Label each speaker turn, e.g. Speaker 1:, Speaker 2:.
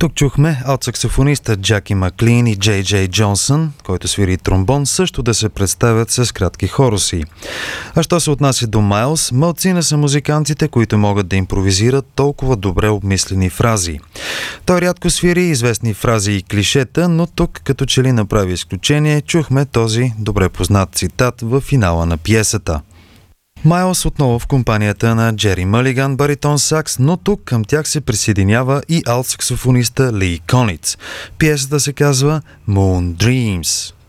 Speaker 1: Тук чухме от саксофониста Джаки Маклин и Джей Джей Джонсън, който свири тромбон, също да се представят с кратки хоруси. А що се отнася до Майлс, малцина са музикантите, които могат да импровизират толкова добре обмислени фрази. Той рядко свири известни фрази и клишета, но тук като че ли направи изключение, чухме този добре познат цитат в финала на пиесата. Майлс отново в компанията на Джери Мълиган, баритон сакс, но тук към тях се присъединява и алт-саксофониста Ли Кониц. Пиесата се казва Moon Dreams.